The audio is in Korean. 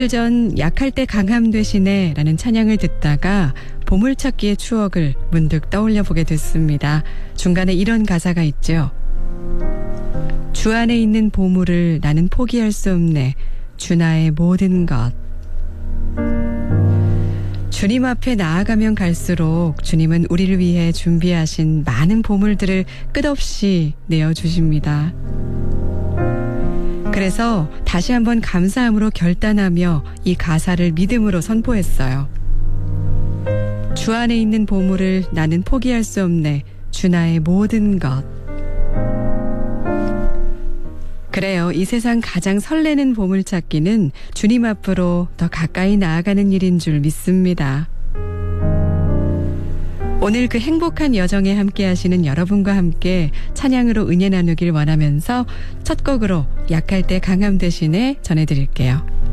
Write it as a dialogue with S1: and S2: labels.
S1: 전 약할 때 강함 되시네 라는 찬양을 듣다가 보물찾기의 추억을 문득 떠올려 보게 됐습니다. 중간에 이런 가사가 있죠. 주 안에 있는 보물을 나는 포기할 수 없네. 주 나의 모든 것. 주님 앞에 나아가면 갈수록 주님은 우리를 위해 준비하신 많은 보물들을 끝없이 내어주십니다. 그래서 다시 한번 감사함으로 결단하며 이 가사를 믿음으로 선포했어요. 주 안에 있는 보물을 나는 포기할 수 없네. 주 나의 모든 것. 그래요. 이 세상 가장 설레는 보물찾기는 주님 앞으로 더 가까이 나아가는 일인 줄 믿습니다. 오늘 그 행복한 여정에 함께 하시는 여러분과 함께 찬양으로 은혜 나누길 원하면서 첫 곡으로 약할 때 강함 대신에 전해드릴게요.